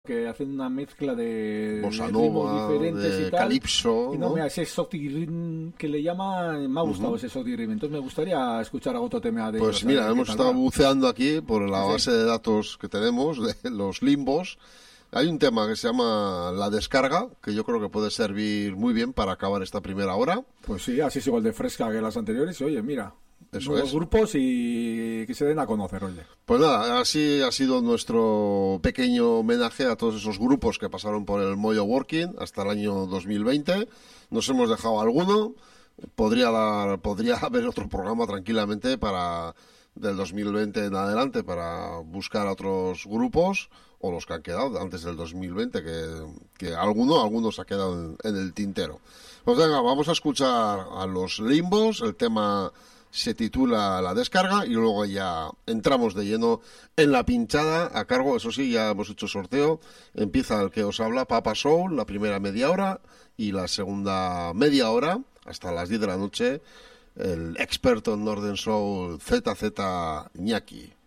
que hacen una mezcla de bossa ritmos nova, diferentes de y tal. calipso, Y no, ¿no? mira, ese exotic rhythm que le llama, me ha gustado ese exotic rhythm. Entonces me gustaría escuchar algún otro tema de Pues ellos, mira, a ver qué hemos tal estado va. buceando aquí por la Sí. base de datos que tenemos de los limbos. Hay un tema que se llama La Descarga, que yo creo que puede servir muy bien para acabar esta primera hora. Pues sí, así es igual de fresca que las anteriores. Y, oye, mira, Eso nuevos es. grupos y que se den a conocer, oye. Pues nada, así ha sido nuestro pequeño homenaje a todos esos grupos que pasaron por el Moyo Working hasta el año 2020. Nos hemos dejado alguno. Podría haber otro programa tranquilamente para del 2020 en adelante para buscar a otros grupos o los que han quedado antes del 2020, que algunos ha quedado en el tintero. Pues venga, vamos a escuchar a los Limbos, el tema se titula La Descarga y luego ya entramos de lleno en la pinchada a cargo, eso sí, ya hemos hecho sorteo, empieza el que os habla, Papa Soul, la primera media hora y la segunda media hora, hasta las 10 de la noche, el experto en Northern Soul ZZ Iñaki.